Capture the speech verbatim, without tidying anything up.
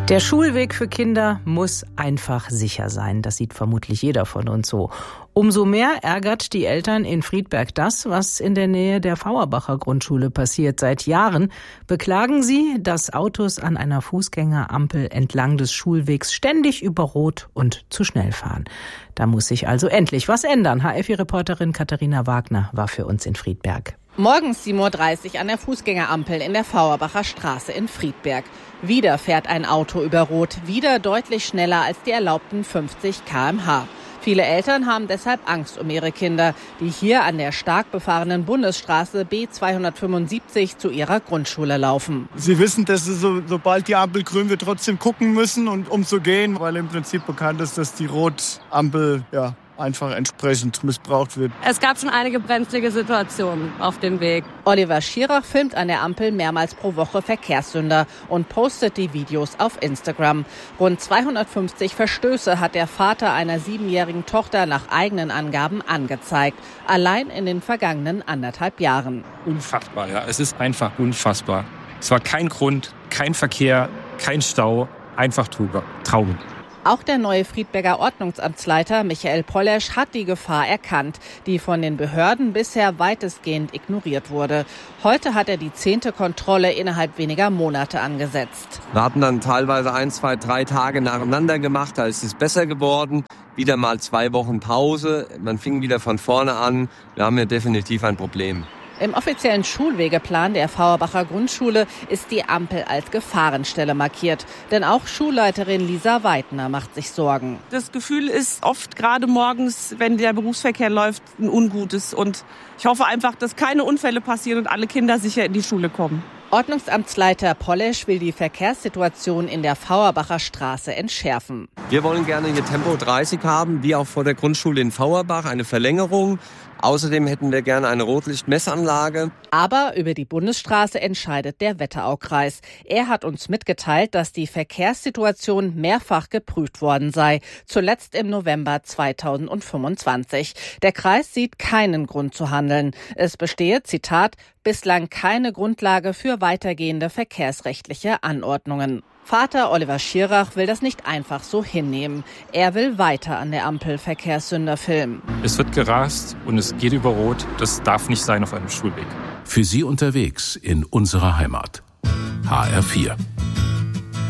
Der Schulweg für Kinder muss einfach sicher sein. Das sieht vermutlich jeder von uns so. Umso mehr ärgert die Eltern in Friedberg das, was in der Nähe der Fauerbacher Grundschule passiert. Seit Jahren beklagen sie, dass Autos an einer Fußgängerampel entlang des Schulwegs ständig über Rot und zu schnell fahren. Da muss sich also endlich was ändern. H F I-Reporterin Katharina Wagner war für uns in Friedberg. Morgens sieben Uhr dreißig an der Fußgängerampel in der Fauerbacher Straße in Friedberg. Wieder fährt ein Auto über Rot, wieder deutlich schneller als die erlaubten fünfzig Kilometer pro Stunde. Viele Eltern haben deshalb Angst um ihre Kinder, die hier an der stark befahrenen Bundesstraße B zweihundertfünfundsiebzig zu ihrer Grundschule laufen. Sie wissen, dass sie, so, sobald die Ampel grün wird, trotzdem gucken müssen und um zu gehen, weil im Prinzip bekannt ist, dass die Rotampel ja einfach entsprechend missbraucht wird. Es gab schon einige brenzlige Situationen auf dem Weg. Oliver Schirach filmt an der Ampel mehrmals pro Woche Verkehrssünder und postet die Videos auf Instagram. Rund zweihundertfünfzig Verstöße hat der Vater einer siebenjährigen Tochter nach eigenen Angaben angezeigt. Allein in den vergangenen anderthalb Jahren. Unfassbar, ja. Es ist einfach unfassbar. Es war kein Grund, kein Verkehr, kein Stau, einfach Trauben. Auch der neue Friedberger Ordnungsamtsleiter Michael Pollesch hat die Gefahr erkannt, die von den Behörden bisher weitestgehend ignoriert wurde. Heute hat er die zehnte Kontrolle innerhalb weniger Monate angesetzt. Wir hatten dann teilweise ein, zwei, drei Tage nacheinander gemacht, da ist es besser geworden. Wieder mal zwei Wochen Pause, man fing wieder von vorne an. Wir haben hier definitiv ein Problem. Im offiziellen Schulwegeplan der Fauerbacher Grundschule ist die Ampel als Gefahrenstelle markiert. Denn auch Schulleiterin Lisa Weidner macht sich Sorgen. Das Gefühl ist oft gerade morgens, wenn der Berufsverkehr läuft, ein ungutes. Und ich hoffe einfach, dass keine Unfälle passieren und alle Kinder sicher in die Schule kommen. Ordnungsamtsleiter Pollesch will die Verkehrssituation in der Fauerbacher Straße entschärfen. Wir wollen gerne hier Tempo dreißig haben, wie auch vor der Grundschule in Fauerbach, eine Verlängerung. Außerdem hätten wir gerne eine Rotlichtmessanlage. Aber über die Bundesstraße entscheidet der Wetteraukreis. Er hat uns mitgeteilt, dass die Verkehrssituation mehrfach geprüft worden sei. Zuletzt im November zweitausendfünfundzwanzig. Der Kreis sieht keinen Grund zu handeln. Es bestehe, Zitat, bislang keine Grundlage für weitergehende verkehrsrechtliche Anordnungen. Vater Oliver Schirach will das nicht einfach so hinnehmen. Er will weiter an der Ampel Verkehrssünder filmen. Es wird gerast und es geht über Rot. Das darf nicht sein auf einem Schulweg. Für Sie unterwegs in unserer Heimat. H R vier.